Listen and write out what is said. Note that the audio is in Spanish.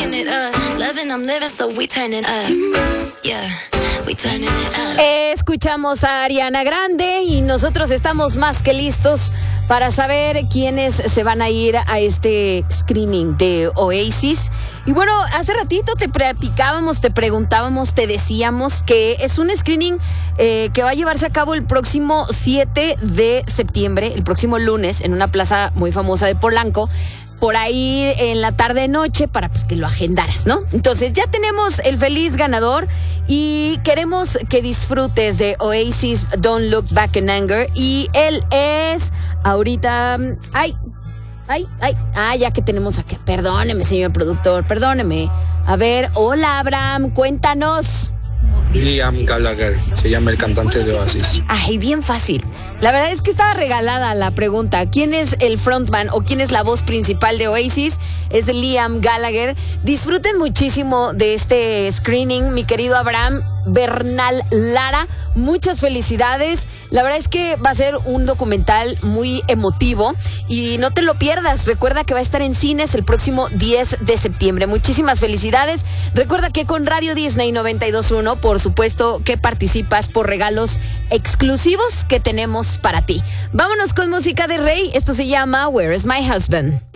Backing it up, loving, I'm living, so we turn it up. Yeah, we turning it up. Escuchamos a Ariana Grande y nosotros estamos más que listos para saber quiénes se van a ir a este screening de Oasis. Y bueno, hace ratito te platicábamos, te preguntábamos, te decíamos que es un screening que va a llevarse a cabo el próximo 7 de septiembre, el próximo lunes, en una plaza muy famosa de Polanco, por ahí en la tarde-noche, para pues que lo agendaras, ¿no? Entonces ya tenemos el feliz ganador y queremos que disfrutes de Oasis Don't Look Back in Anger. Y él es ahorita... ya que tenemos aquí. Perdóneme, señor productor, perdóneme. A ver, hola, Abraham, cuéntanos. Liam Gallagher, se llama el cantante de Oasis. Ay, bien fácil. La verdad es que estaba regalada la pregunta. ¿Quién es el frontman o quién es la voz principal de Oasis? Es de Liam Gallagher. Disfruten muchísimo de este screening, mi querido Abraham Bernal Lara. Muchas felicidades. La verdad es que va a ser un documental muy emotivo y no te lo pierdas. Recuerda que va a estar en cines el próximo 10 de septiembre. Muchísimas felicidades. Recuerda que con Radio Disney 92.1, por supuesto que participas por regalos exclusivos que tenemos para ti. Vámonos con música de Rey. Esto se llama Where is My Husband?